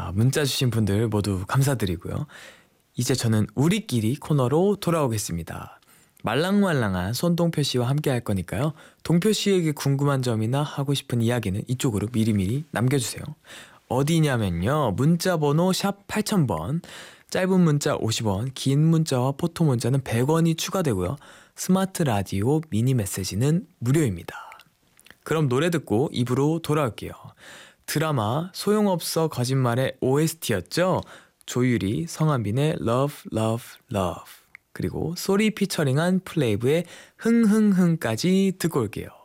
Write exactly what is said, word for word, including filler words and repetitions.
아, 문자 주신 분들 모두 감사드리고요. 이제 저는 우리끼리 코너로 돌아오겠습니다. 말랑말랑한 손동표 씨와 함께 할 거니까요. 동표 씨에게 궁금한 점이나 하고 싶은 이야기는 이쪽으로 미리미리 남겨주세요. 어디냐면요. 문자번호 샵 팔천 번, 짧은 문자 오십 원, 긴 문자와 포토 문자는 백 원이 추가되고요. 스마트 라디오 미니 메시지는 무료입니다. 그럼 노래 듣고 입으로 돌아올게요. 드라마 소용없어 거짓말의 오에스티였죠. 조유리, 성한빈의 Love, Love, Love, 그리고 소리 피처링한 플레이브의 흥흥흥까지 듣고 올게요.